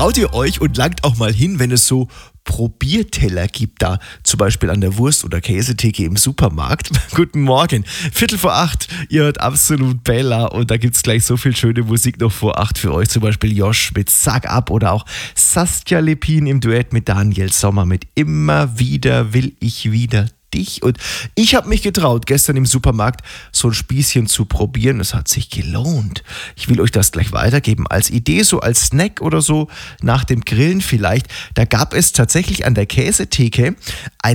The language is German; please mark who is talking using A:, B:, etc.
A: Traut ihr euch und langt auch mal hin, wenn es so Probierteller gibt, da zum Beispiel an der Wurst- oder Käsetheke im Supermarkt. Guten Morgen, 7:45, ihr hört absolut Bella und da gibt es gleich so viel schöne Musik noch vor 8 für euch, zum Beispiel Josh mit Sag ab oder auch Saskia Lepin im Duett mit Daniel Sommer mit Immer wieder will ich wieder dich. Und ich habe mich getraut, gestern im Supermarkt so ein Spießchen zu probieren. Es hat sich gelohnt. Ich will euch das gleich weitergeben als Idee, so als Snack oder so nach dem Grillen vielleicht. Da gab es tatsächlich an der Käsetheke ein